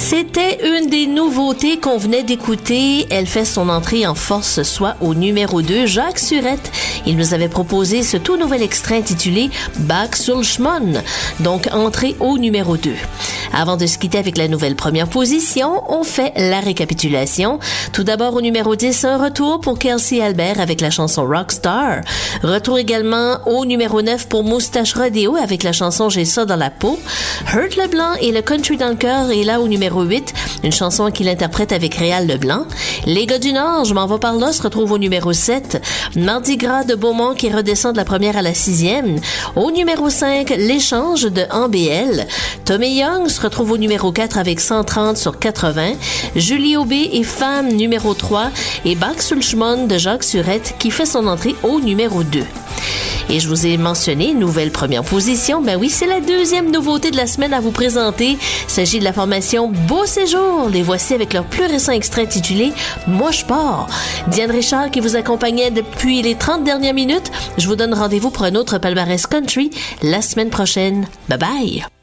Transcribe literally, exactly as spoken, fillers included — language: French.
C'était une des nouveautés qu'on venait d'écouter. Elle fait son entrée en force ce soir au numéro deux, Jacques Surette. Il nous avait proposé ce tout nouvel extrait intitulé « Back sur le Schmon », donc entrée au numéro deux. Avant de se quitter avec la nouvelle première position, on fait la récapitulation. Tout d'abord au numéro dix, un retour pour Kelsey Albert avec la chanson Rockstar. Retour également au numéro neuf pour Moustache Rodeo avec la chanson J'ai ça dans la peau. Hurt Leblanc et le Country dans le cœur est là au numéro huit, une chanson qu'il interprète avec Réal Leblanc. Les gars du Nord, je m'en vais par là, se retrouve au numéro sept. Mardi Gras de Beaumont qui redescend de la première à la sixième. Au numéro cinq, L'échange de En B L. Tommy Young se retrouve au numéro quatre avec cent trente sur quatre-vingts. Julie Aubé et Femme numéro trois. Et Back sur le Schmon de Jacques Surette qui fait son entrée au numéro deux. Et je vous ai mentionné, nouvelle première position. Ben oui, c'est la deuxième nouveauté de la semaine à vous présenter. Il s'agit de la formation Beau Séjour. Les voici avec leur plus récent extrait intitulé Moi je pars. Diane Richard qui vous accompagnait depuis les trente dernières minutes. Je vous donne rendez-vous pour un autre palmarès country la semaine prochaine. Bye bye!